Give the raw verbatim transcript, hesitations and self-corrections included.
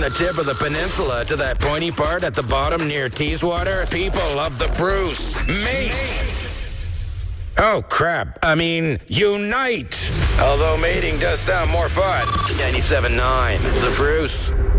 the tip of the peninsula to that pointy part at the bottom near Teeswater, people of the Bruce, mate! Oh, crap. I mean, unite! Although mating does sound more fun. ninety-seven point nine, The Bruce.